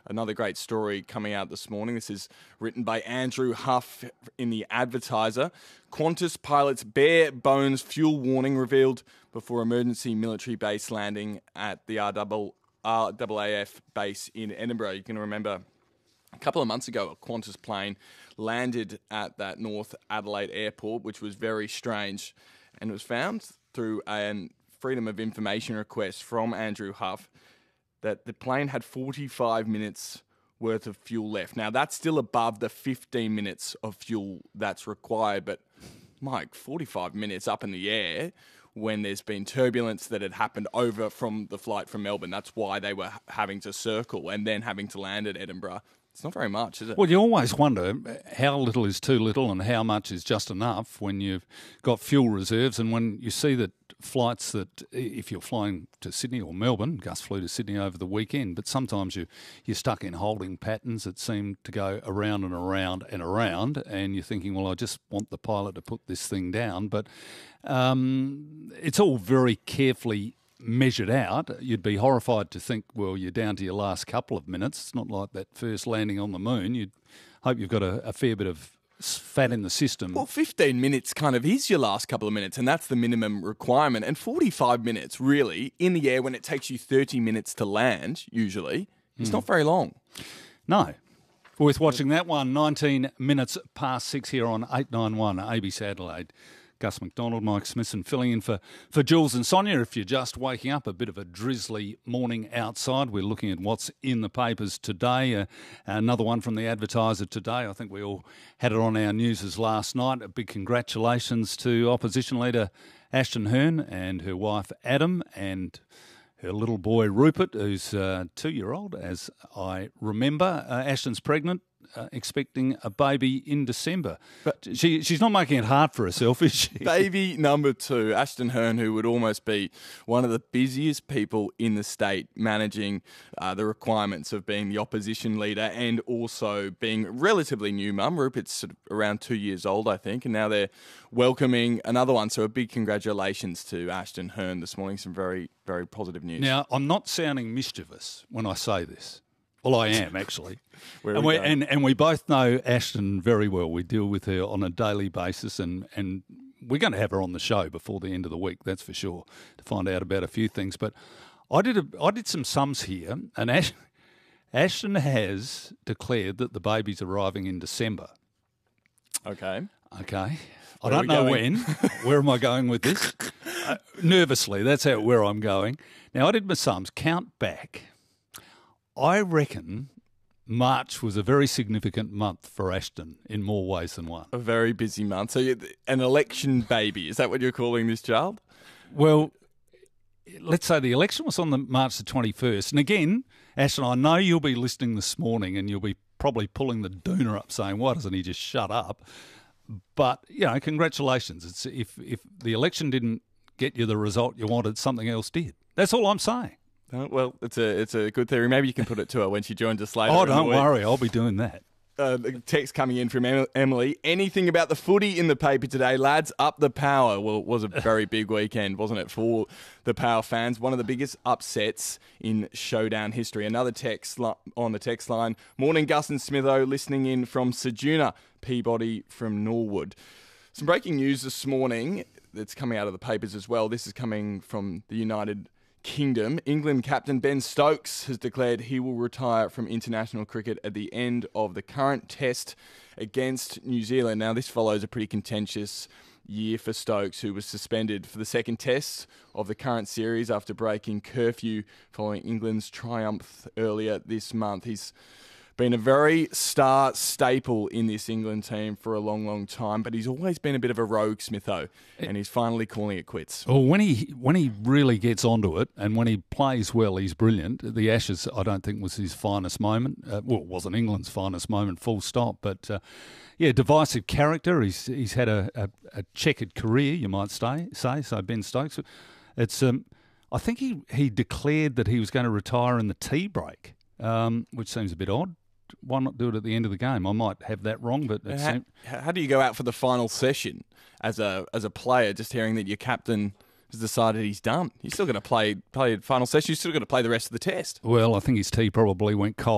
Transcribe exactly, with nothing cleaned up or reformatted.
Another great story coming out this morning. This is written by Andrew Huff in The Advertiser. Qantas pilots bare bones fuel warning revealed before emergency military base landing at the R A A F base in Edinburgh. You can remember a couple of months ago, a Qantas plane landed at that North Adelaide airport, which was very strange, and it was found through a Freedom of Information request from Andrew Huff that the plane had forty-five minutes worth of fuel left. Now, that's still above the fifteen minutes of fuel that's required, but Mike, forty-five minutes up in the air when there's been turbulence that had happened over from the flight from Melbourne. That's why they were having to circle and then having to land at Edinburgh. It's not very much, is it? Well, you always wonder how little is too little and how much is just enough when you've got fuel reserves, and when you see that flights that, if you're flying to Sydney or Melbourne, Gus flew to Sydney over the weekend, but sometimes you, you're stuck in holding patterns that seem to go around and around and around, and you're thinking, well, I just want the pilot to put this thing down. But um, it's all very carefully measured out. You'd be horrified to think, well, you're down to your last couple of minutes. It's not like that first landing on the moon. You'd hope you've got a, a fair bit of fat in the system. Well, fifteen minutes kind of is your last couple of minutes, and that's the minimum requirement. And forty-five minutes, really, in the air when it takes you thirty minutes to land, usually, it's mm. not very long. No. Worth watching that one. nineteen minutes past six here on eight ninety-one A B C Adelaide. Gus McDonald, Mike Smithson filling in for, for Jules and Sonia. If you're just waking up, a bit of a drizzly morning outside. We're looking at what's in the papers today. Uh, another one from The Advertiser today. I think we all had it on our newses last night. A big congratulations to Opposition Leader Ashton Hearn and her wife Adam and her little boy Rupert, who's uh, two-year-old, as I remember. Uh, Ashton's pregnant. Uh, expecting a baby in December. But she she's not making it hard for herself, is she? Baby number two, Ashton Hearn, who would almost be one of the busiest people in the state, managing uh, the requirements of being the opposition leader and also being a relatively new mum. Rupert's sort of around two years old, I think, and now they're welcoming another one. So a big congratulations to Ashton Hearn this morning. Some very, very positive news. Now, I'm not sounding mischievous when I say this. Well, I am, actually. Where and, we we, and, and we both know Ashton very well. We deal with her on a daily basis, and, and we're going to have her on the show before the end of the week, that's for sure, to find out about a few things. But I did a, I did some sums here, and Ash, Ashton has declared that the baby's arriving in December. Okay. Okay. Where I don't know when. Where am I going with this? Uh, nervously, that's how, where I'm going. Now, I did my sums. Count back. I reckon March was a very significant month for Ashton in more ways than one. A very busy month. So you're an election baby, is that what you're calling this child? Well, let's say the election was on the March the twenty-first. And again, Ashton, I know you'll be listening this morning and you'll be probably pulling the doona up saying, why doesn't he just shut up? But, you know, congratulations. It's if, if the election didn't get you the result you wanted, something else did. That's all I'm saying. Oh, well, it's a it's a good theory. Maybe you can put it to her when she joins us later. Oh, don't worry. I'll be doing that. Uh, the text coming in from Emily. Anything about the footy in the paper today, lads? Up the power. Well, it was a very big weekend, wasn't it, for the Power fans? One of the biggest upsets in showdown history. Another text li- on the text line. Morning, Gus and Smitho, listening in from Sejuna, Peabody from Norwood. Some breaking news this morning that's coming out of the papers as well. This is coming from the United Kingdom. England captain Ben Stokes has declared he will retire from international cricket at the end of the current test against New Zealand. Now, this follows a pretty contentious year for Stokes, who was suspended for the second test of the current series after breaking curfew following England's triumph earlier this month. He's been a very star staple in this England team for a long, long time, but he's always been a bit of a rogue, Smitho, and he's finally calling it quits. Well, when he when he really gets onto it and when he plays well, he's brilliant. The Ashes, I don't think, was his finest moment. Uh, well, it wasn't England's finest moment, full stop. But, uh, yeah, divisive character. He's he's had a, a, a checkered career, you might say, say so Ben Stokes. It's um, I think he, he declared that he was going to retire in the tea break, um, which seems a bit odd. Why not do it at the end of the game? I might have that wrong, but it how, seemed... how do you go out for the final session as a as a player, just hearing that your captain has decided he's done? You're still going to play play final session. You're still going to play the rest of the test. Well, I think his tea probably went cold.